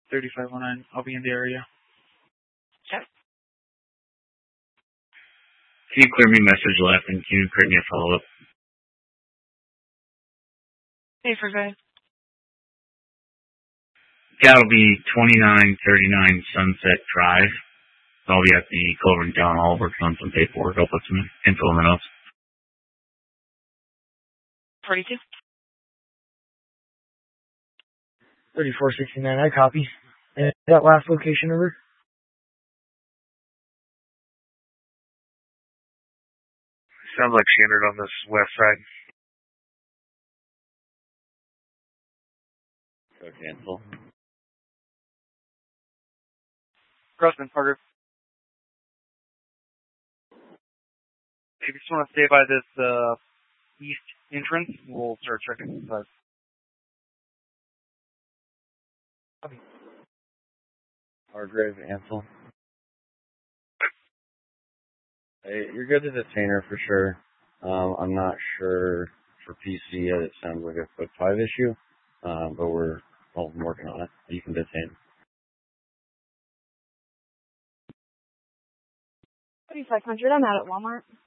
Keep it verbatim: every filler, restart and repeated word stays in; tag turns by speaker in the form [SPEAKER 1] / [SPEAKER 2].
[SPEAKER 1] thirty-five oh nine. I'll be in the area.
[SPEAKER 2] Okay.
[SPEAKER 3] Can you clear me message left and can you create me a follow-up?
[SPEAKER 2] Hey, for good.
[SPEAKER 3] That'll be twenty-nine thirty-nine Sunset Drive. I'll be at the Culver Town Hall working on some paperwork. I'll put some info in the notes.
[SPEAKER 2] forty-two.
[SPEAKER 4] thirty-four sixty-nine, I copy. And that last location number?
[SPEAKER 5] Sounds like she entered on this west side.
[SPEAKER 3] Go cancel.
[SPEAKER 1] Grossman, Parker. If you just want to stay by this uh, east entrance, we'll start checking inside.
[SPEAKER 6] Hargrave, Ansel. Hey, you're good to detain her for sure. Um, I'm not sure for P C yet. It sounds like a foot five issue, um, but we're all working on it. You can detain.
[SPEAKER 7] thirty-five hundred, I'm out at Walmart.